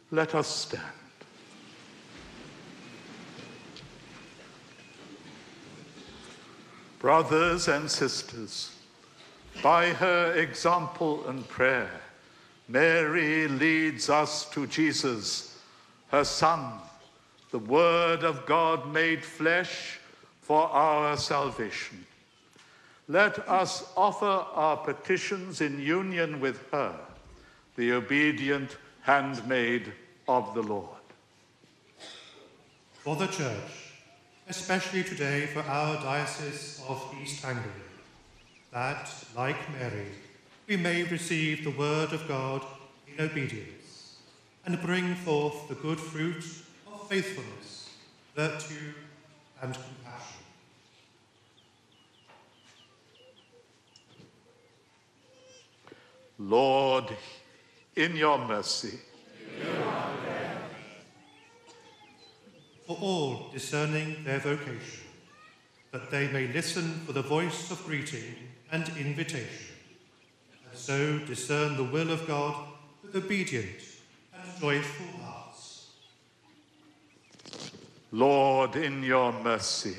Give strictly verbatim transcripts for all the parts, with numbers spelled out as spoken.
Let us stand. Brothers and sisters, by her example and prayer, Mary leads us to Jesus, her Son, the Word of God made flesh for our salvation. Let us offer our petitions in union with her, the obedient handmaid of the Lord. For the Church, especially today for our Diocese of East Anglia, that, like Mary, we may receive the Word of God in obedience and bring forth the good fruit of faithfulness, virtue, and compassion. Lord, in your mercy, for all discerning their vocation, that they may listen for the voice of greeting and invitation, and so discern the will of God with obedient and joyful hearts. Lord, in your mercy,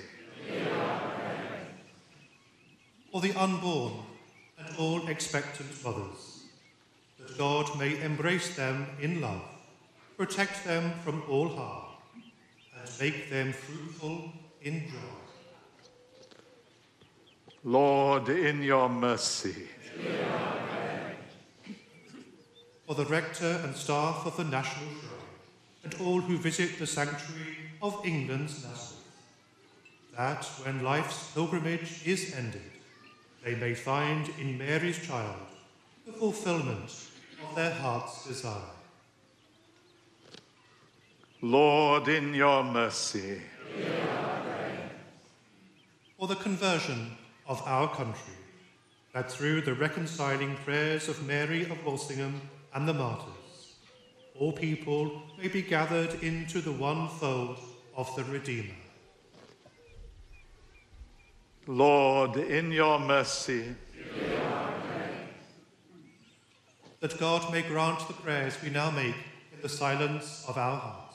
for the unborn and all expectant mothers, that God may embrace them in love, protect them from all harm, and make them fruitful in joy. Lord, in your mercy, for the rector and staff of the National Shrine, and all who visit the sanctuary of England's Nazareth, that when life's pilgrimage is ended, they may find in Mary's child the fulfillment of their heart's desire. Lord, in your mercy, for the conversion of our country, that through the reconciling prayers of Mary of Walsingham and the martyrs, all people may be gathered into the one fold of the Redeemer. Lord, in your mercy, that God may grant the prayers we now make in the silence of our hearts.